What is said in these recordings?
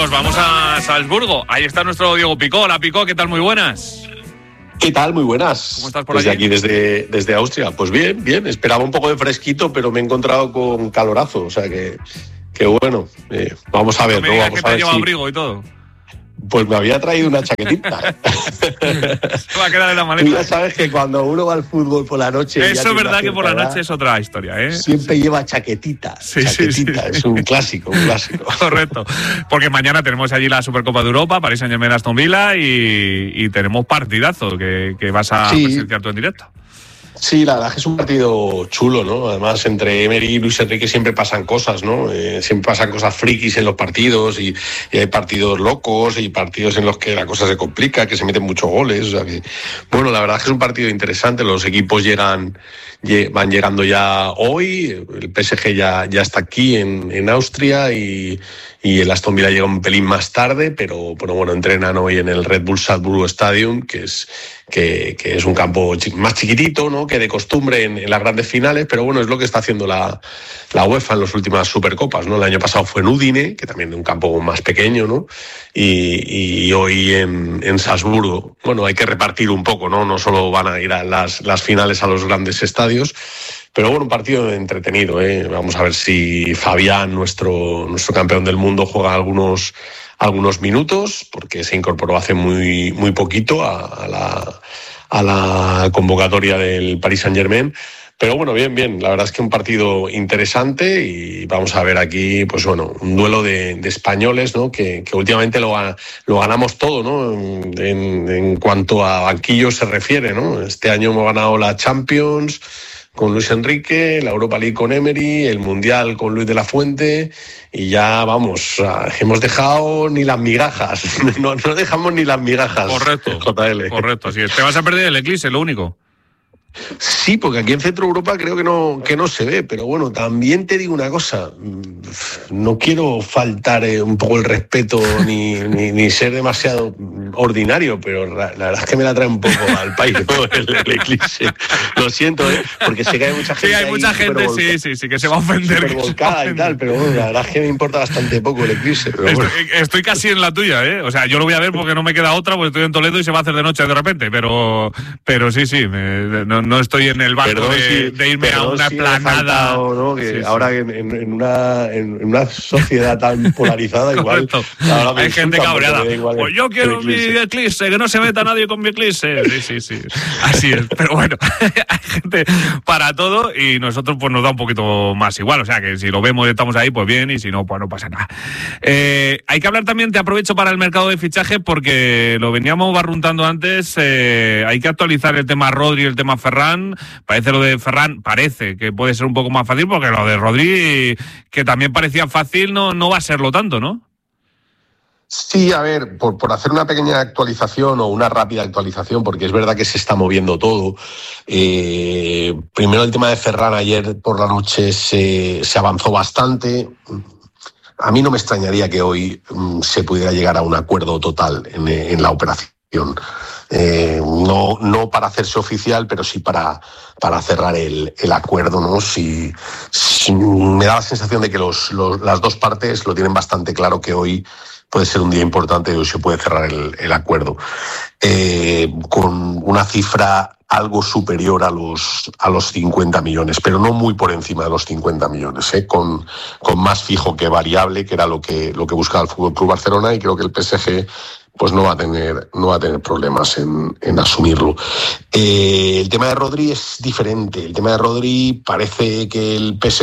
nos vamos a Salzburgo. Ahí está nuestro Diego Picó. Hola, Picó, ¿qué tal? Muy buenas. ¿Qué tal? Muy buenas. ¿Cómo estás por allí? Aquí, desde Austria. Pues bien. Esperaba un poco de fresquito, pero me he encontrado con calorazo. O sea que bueno, vamos a ver. No me digas, Vamos que te a has ver llevado si... abrigo y todo. Pues me había traído una chaquetita. Se va a quedar en la maleta. Tú ya sabes que cuando uno va al fútbol por la noche... Eso es verdad, que por la noche es otra historia, ¿eh? Siempre lleva chaquetita. Sí. Es un clásico. Correcto. Porque mañana tenemos allí la Supercopa de Europa, Paris Saint-Germain, Aston Villa, y tenemos partidazo que vas a presenciar tú en directo. Sí, la verdad es que es un partido chulo, ¿no? Además, entre Emery y Luis Enrique siempre pasan cosas, ¿no? Siempre pasan cosas frikis en los partidos y hay partidos locos y partidos en los que la cosa se complica, que se meten muchos goles. O sea que, bueno, la verdad es que es un partido interesante. Los equipos van llegando ya hoy. El PSG ya está aquí en Austria y el Aston Villa llega un pelín más tarde, pero bueno, entrenan hoy en el Red Bull Salzburgo Stadium, que es un campo más chiquitito, ¿no? Que de costumbre en las grandes finales, pero bueno, es lo que está haciendo la UEFA en las últimas Supercopas, ¿no? El año pasado fue en Udine, que también es un campo más pequeño, ¿no? Y hoy en Salzburgo. Bueno, hay que repartir un poco, ¿no? No solo van a ir a las finales a los grandes estadios, pero bueno, un partido entretenido, ¿eh? Vamos a ver si Fabián, nuestro campeón del mundo, juega algunos minutos, porque se incorporó hace muy poquito a la convocatoria del Paris Saint-Germain. Pero bueno, bien. La verdad es que un partido interesante y vamos a ver aquí, pues bueno, un duelo de españoles, ¿no? Que últimamente lo ganamos todo, ¿no? En cuanto a banquillos se refiere, ¿no? Este año hemos ganado la Champions con Luis Enrique, la Europa League con Emery, el Mundial con Luis de la Fuente y ya vamos, hemos dejado ni las migajas, no dejamos ni las migajas. Correcto, JL. Correcto, así es. Te vas a perder el eclipse, lo único. Sí, porque aquí en Centro Europa creo que no se ve, pero bueno, también te digo una cosa, no quiero faltar un poco el respeto ni ser demasiado ordinario, pero la verdad es que me la trae un poco al país, ¿no? el eclipse. Lo siento, porque sé que hay mucha gente. Sí, hay mucha gente, sí, que se va a ofender. Volcada y tal, pero bueno, la verdad es que me importa bastante poco el eclipse. Pero bueno. Estoy casi en la tuya, ¿eh? O sea, yo lo voy a ver porque no me queda otra, porque estoy en Toledo y se va a hacer de noche de repente, pero sí, no estoy en el barco de irme a una planada. ¿No? Que ahora en una sociedad tan polarizada igual. Hay gente cabreada. Pues yo quiero mi eclipse, que no se meta nadie con mi eclipse. Sí. Así es. Pero bueno, hay gente para todo y nosotros pues nos da un poquito más igual. O sea que si lo vemos y estamos ahí, pues bien, y si no, pues no pasa nada. Hay que hablar también, te aprovecho para el mercado de fichaje, porque lo veníamos barruntando antes. Hay que actualizar el tema Rodri y el tema Ferran. Parece lo de Ferran, parece que puede ser un poco más fácil, porque lo de Rodri, que también parecía fácil, no va a serlo tanto, ¿no? Sí, a ver, por hacer una pequeña actualización o una rápida actualización, porque es verdad que se está moviendo todo. Primero el tema de Ferran, ayer por la noche se avanzó bastante. A mí no me extrañaría que hoy se pudiera llegar a un acuerdo total en la operación. No para hacerse oficial, pero sí para cerrar el acuerdo, ¿no? Si me da la sensación de que las dos partes lo tienen bastante claro, que hoy puede ser un día importante y hoy se puede cerrar el acuerdo. Con una cifra algo superior a los 50 millones, pero no muy por encima de los 50 millones, con más fijo que variable, que era lo que buscaba el Fútbol Club Barcelona, y creo que el PSG pues no va a tener problemas en asumirlo. El tema de Rodri es diferente. El tema de Rodri parece que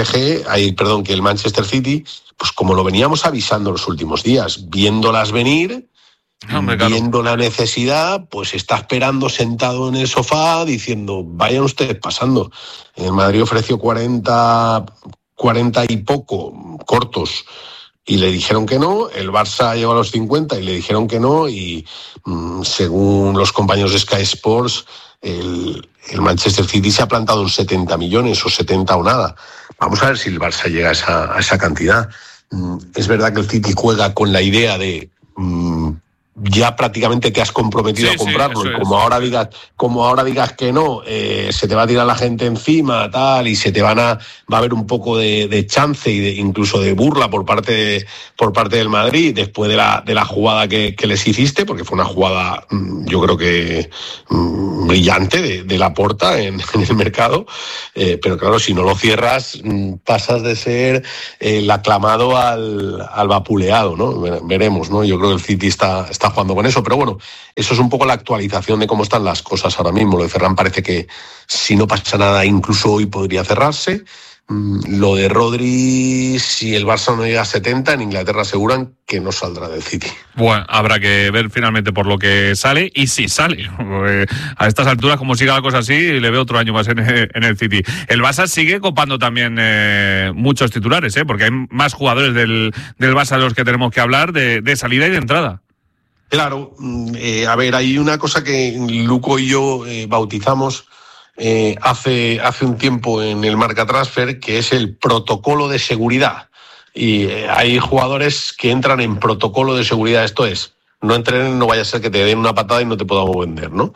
que el Manchester City, pues como lo veníamos avisando los últimos días, viéndolas venir, viendo la necesidad, pues está esperando sentado en el sofá diciendo, vayan ustedes pasando. El Madrid ofreció 40 y poco cortos, y le dijeron que no. El Barça llegó a los 50 y le dijeron que no, y según los compañeros de Sky Sports, el Manchester City se ha plantado en 70 millones o 70 o nada. Vamos a ver si el Barça llega a esa cantidad. Es verdad que el City juega con la idea de ya prácticamente te has comprometido a comprarlo, y como ahora digas que no, se te va a tirar la gente encima, tal, y va a haber un poco de chance y incluso de burla por parte del Madrid después de la jugada que les hiciste, porque fue una jugada, yo creo que brillante de Laporta en el mercado, pero claro, si no lo cierras, pasas de ser el aclamado al vapuleado, ¿no? Veremos, ¿no? Yo creo que el City está jugando con eso, pero bueno, eso es un poco la actualización de cómo están las cosas ahora mismo. Lo de Ferran parece que si no pasa nada, incluso hoy podría cerrarse. Lo de Rodri, si el Barça no llega a 70, en Inglaterra aseguran que no saldrá del City. Bueno, habrá que ver finalmente por lo que sale y si sale. A estas alturas, como siga la cosa así, le veo otro año más en el City. El Barça sigue copando también muchos titulares, porque hay más jugadores del Barça de los que tenemos que hablar, de salida y de entrada. Claro, a ver, hay una cosa que Luco y yo bautizamos hace un tiempo en el Marca Transfer, que es el protocolo de seguridad. Y hay jugadores que entran en protocolo de seguridad, esto es, no entrenen, no vaya a ser que te den una patada y no te podamos vender, ¿no?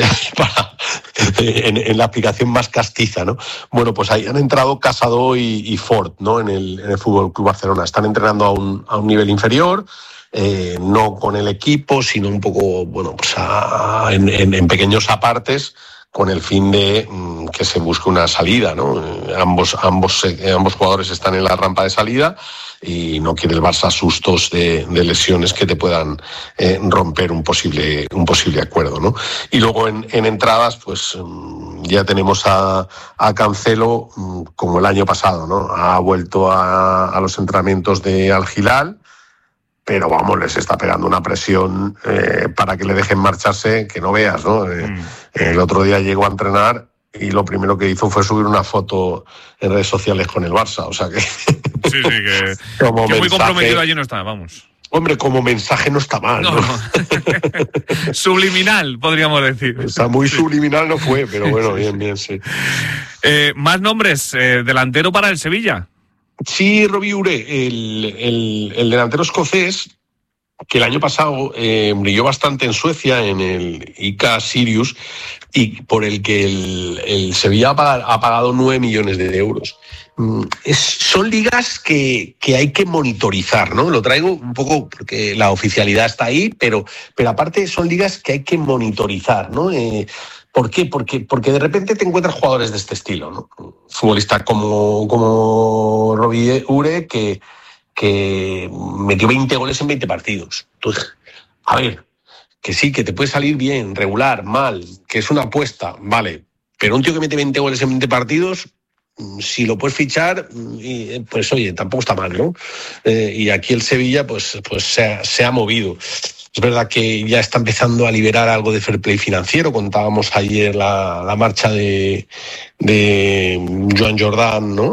En la aplicación más castiza, ¿no? Bueno, pues ahí han entrado Casado y Ford, ¿no? En el Fútbol Club Barcelona. Están entrenando a un nivel inferior. No con el equipo, sino un poco, bueno, pues en pequeños apartes, con el fin de que se busque una salida, ¿no? Ambos jugadores están en la rampa de salida y no quiere el Barça sustos de lesiones que te puedan romper un posible acuerdo, ¿no? Y luego en entradas, pues ya tenemos a Cancelo como el año pasado, ¿no? Ha vuelto a los entrenamientos de Al Hilal, pero vamos, les está pegando una presión para que le dejen marcharse, que no veas, ¿no? El otro día llegó a entrenar y lo primero que hizo fue subir una foto en redes sociales con el Barça, o sea que... Sí, que muy comprometido allí no está, vamos. Hombre, como mensaje no está mal, ¿no? Subliminal, podríamos decir. O sea, muy subliminal no fue, pero bueno, bien, sí. ¿Más nombres? ¿Delantero para el Sevilla? Sí, Robbie Ure, el delantero escocés, que el año pasado brilló bastante en Suecia, en el IK Sirius, y por el que el Sevilla ha pagado 9 millones de euros. Son ligas que hay que monitorizar, ¿no? Lo traigo un poco porque la oficialidad está ahí, pero aparte son ligas que hay que monitorizar, ¿no? ¿Por qué? Porque de repente te encuentras jugadores de este estilo, ¿no? Futbolistas como Robbie Ure, que metió 20 goles en 20 partidos. Entonces, a ver, que sí, que te puede salir bien, regular, mal, que es una apuesta, vale, pero un tío que mete 20 goles en 20 partidos, si lo puedes fichar, pues oye, tampoco está mal, ¿no? Y aquí el Sevilla pues se ha movido. Es verdad que ya está empezando a liberar algo de fair play financiero. Contábamos ayer la marcha de Joan Jordán, ¿no?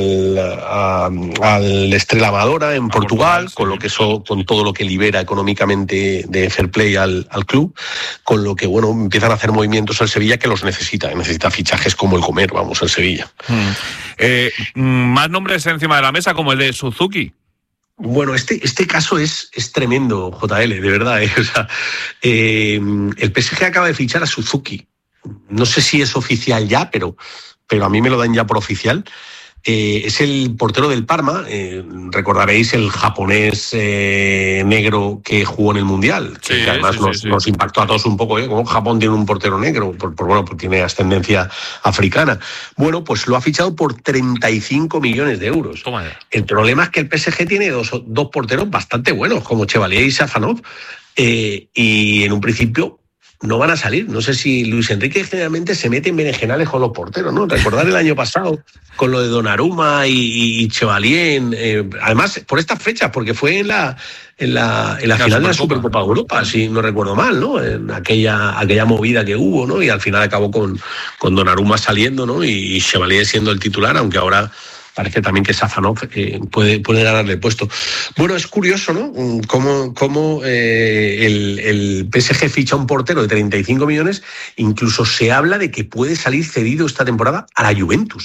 al Estrela Amadora en Portugal, con lo que con todo lo que libera económicamente de fair play al club, con lo que bueno, empiezan a hacer movimientos el Sevilla que los necesita fichajes como el Comer, vamos, el Sevilla. Más nombres encima de la mesa, como el de Suzuki. Bueno, este caso es tremendo, JL, de verdad. O sea, el PSG acaba de fichar a Suzuki. No sé si es oficial ya, pero a mí me lo dan ya por oficial. Es el portero del Parma, recordaréis el japonés negro que jugó en el Mundial, que además nos impactó a todos un poco, como Japón tiene un portero negro, porque tiene ascendencia africana. Bueno, pues lo ha fichado por 35 millones de euros. Toma. El problema es que el PSG tiene dos porteros bastante buenos, como Chevalier y Safanov, y en un principio no van a salir. No sé si Luis Enrique generalmente se mete en berenjenales con los porteros, ¿no? Recordar el año pasado con lo de Donnarumma y Chevalier, además por estas fechas, porque fue en la final de la Supercopa de Europa, si no recuerdo mal, ¿no? En aquella movida que hubo, ¿no? Y al final acabó con Donnarumma saliendo, ¿no? Y Chevalier siendo el titular, aunque ahora parece también que Safanov puede ganarle el puesto. Bueno, es curioso, ¿no? Cómo el PSG ficha un portero de 35 millones, incluso se habla de que puede salir cedido esta temporada a la Juventus.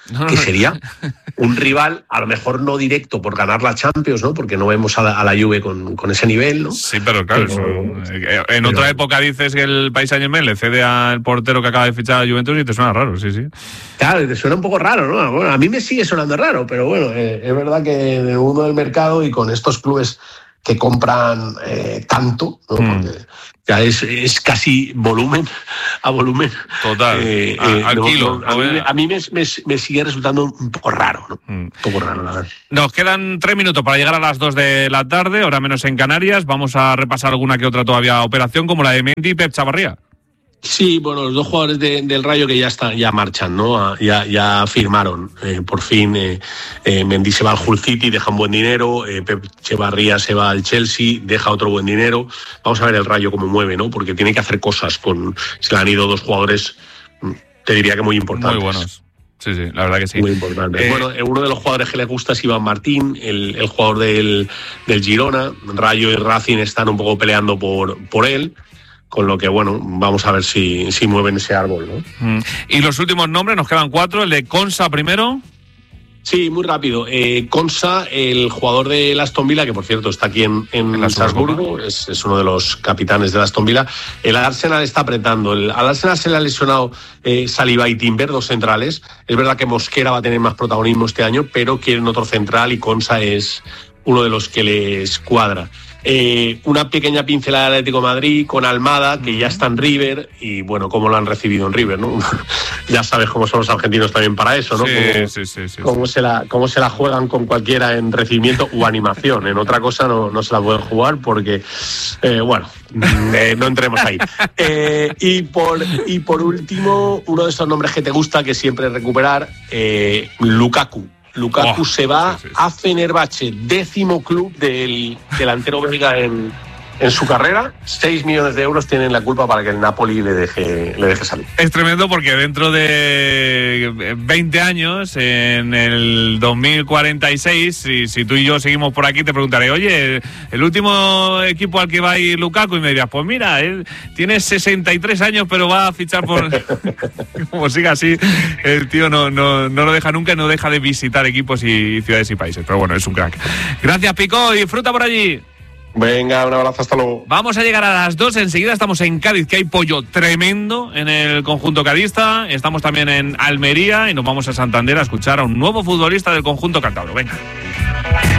que sería un rival, a lo mejor no directo por ganar la Champions, ¿no? Porque no vemos a la Juve con ese nivel, ¿no? Sí, pero claro, en otra época dices que el Paris Saint-Germain le cede al portero que acaba de fichar a Juventus y te suena raro, sí. Claro, te suena un poco raro, ¿no? Bueno, a mí me sigue sonando raro, pero bueno, es verdad que en el mundo del mercado y con estos clubes que compran tanto, ¿no? Porque ya es casi volumen a volumen. Total, al kilo. A mí me sigue resultando un poco raro, ¿no? Un poco raro, la verdad. Nos quedan 3 minutos para llegar a las 2 de la tarde, hora menos en Canarias. Vamos a repasar alguna que otra todavía operación, como la de Mendy y Pep Chavarría. Sí, bueno, los dos jugadores del Rayo que ya marchan, ¿no? Ya firmaron. Por fin, Mendy se va al Hull City, deja un buen dinero. Pep Chavarría se va al Chelsea, deja otro buen dinero. Vamos a ver el Rayo cómo mueve, ¿no? Porque tiene que hacer cosas. Se le han ido 2 jugadores, te diría que muy importantes. Muy buenos. Sí, la verdad que sí. Muy importante. Bueno, uno de los jugadores que le gusta es Iván Martín, el jugador del Girona. Rayo y Racing están un poco peleando por él. Con lo que, bueno, vamos a ver si mueven ese árbol, ¿no? Y los últimos nombres, nos quedan 4. El de Konsa primero. Sí, muy rápido. Konsa, el jugador del Aston Villa, que por cierto está aquí en Salzburgo, es uno de los capitanes del Aston Villa. El Arsenal está apretando. Al Arsenal se le ha lesionado Saliba y Timber, 2 centrales. Es verdad que Mosquera va a tener más protagonismo este año, pero quieren otro central y Konsa es uno de los que les cuadra. Una pequeña pincelada del Atlético de Madrid con Almada, que ya está en River, y bueno, cómo lo han recibido en River, ¿no? Ya sabes cómo son los argentinos también para eso, ¿no? Sí. Cómo se la juegan con cualquiera en recibimiento o animación. En otra cosa no se la pueden jugar porque, no entremos ahí. Y por último, uno de esos nombres que te gusta, que siempre recuperar, Lukaku. Lukaku se va a Fenerbahce, 10º club del delantero belga en su carrera. 6 millones de euros tienen la culpa para que el Napoli le deje salir. Es tremendo porque dentro de 20 años, en el 2046, si tú y yo seguimos por aquí, te preguntaré, oye, el último equipo al que va a ir Lukaku, y me dirás, pues mira, él tiene 63 años, pero va a fichar por... Como siga así, el tío no lo deja nunca, no deja de visitar equipos y ciudades y países. Pero bueno, es un crack. Gracias, Pico, disfruta por allí. Venga, un abrazo, hasta luego. Vamos a llegar a las 2, enseguida estamos en Cádiz, que hay pollo tremendo en el conjunto cadista. Estamos también en Almería y nos vamos a Santander a escuchar a un nuevo futbolista del conjunto cántabro. Venga.